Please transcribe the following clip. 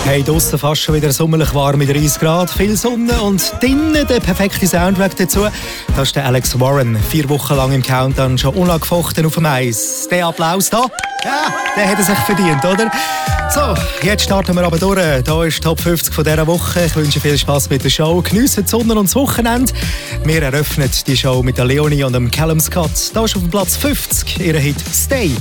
Hey, draussen fast schon wieder sommerlich warm mit 30 Grad, viel Sonne und drinnen der perfekte Soundtrack dazu. Das ist der Alex Warren, 4 Wochen lang im Countdown schon unangefochten auf dem Eis. Der Applaus da, ja, der hat er sich verdient, oder? So, jetzt starten wir aber durch. Hier ist Top 50 von dieser Woche. Ich wünsche viel Spass mit der Show. Geniessen die Sonne und das Wochenende. Wir eröffnen die Show mit der Leonie und dem Callum Scott. Da ist auf dem Platz 50 ihr Hit «Stay».